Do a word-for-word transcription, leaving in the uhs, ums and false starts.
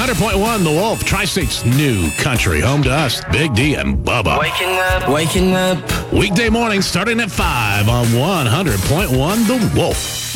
hundred point one The Wolf, Tri-State's new country. Home to us, Big D and Bubba. Waking up, waking up. Weekday morning starting at five on one hundred point one The Wolf.